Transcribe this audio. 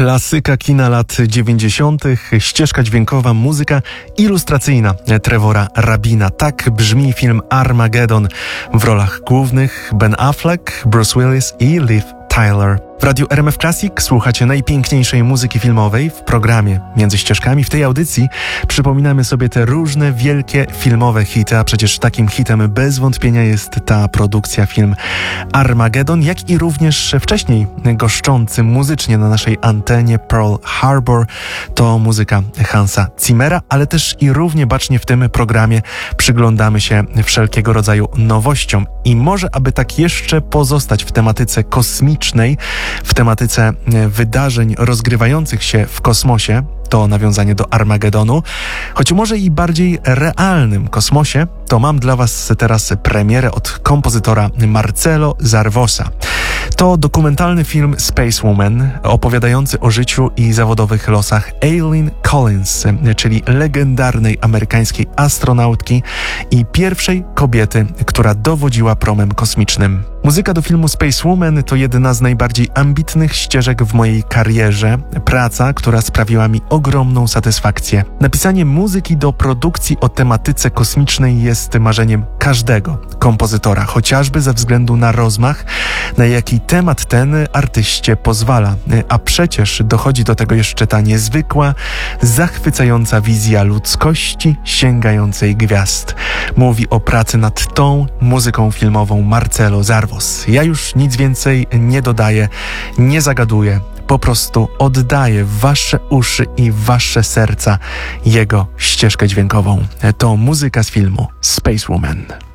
Klasyka kina lat 90., ścieżka dźwiękowa, muzyka ilustracyjna Trevora Rabina. Tak brzmi film Armageddon. W rolach głównych Ben Affleck, Bruce Willis i Liv Tyler. W Radiu RMF Classic słuchacie najpiękniejszej muzyki filmowej w programie Między Ścieżkami. W tej audycji przypominamy sobie te różne wielkie filmowe hity, a przecież takim hitem bez wątpienia jest ta produkcja, film Armageddon, jak i również wcześniej goszczący muzycznie na naszej antenie Pearl Harbor. To muzyka Hansa Zimmera, ale też i równie bacznie w tym programie przyglądamy się wszelkiego rodzaju nowościom. I może aby tak jeszcze pozostać w tematyce kosmicznej, w tematyce wydarzeń rozgrywających się w kosmosie, to nawiązanie do Armagedonu, choć może i bardziej realnym kosmosie, to mam dla Was teraz premierę od kompozytora Marcelo Zarvosa. To dokumentalny film Space Woman, opowiadający o życiu i zawodowych losach Eileen Collins, czyli legendarnej amerykańskiej astronautki i pierwszej kobiety, która dowodziła promem kosmicznym. Muzyka do filmu Space Woman to jedna z najbardziej ambitnych ścieżek w mojej karierze, praca, która sprawiła mi ogromną satysfakcję. Napisanie muzyki do produkcji o tematyce kosmicznej jest marzeniem każdego kompozytora, chociażby ze względu na rozmach, na jaki temat ten artyście pozwala. A przecież dochodzi do tego jeszcze ta niezwykła, zachwycająca wizja ludzkości sięgającej gwiazd. Mówi o pracy nad tą muzyką filmową Marcelo Zarvos. Ja już nic więcej nie dodaję, nie zagaduję, po prostu oddaję w wasze uszy i w wasze serca jego ścieżkę dźwiękową. To muzyka z filmu Space Woman.